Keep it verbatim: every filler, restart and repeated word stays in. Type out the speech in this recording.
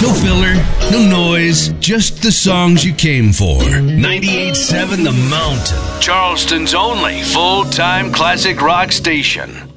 No filler, no noise, just the songs you came for. ninety-eight point seven The Mountain, Charleston's only full-time classic rock station.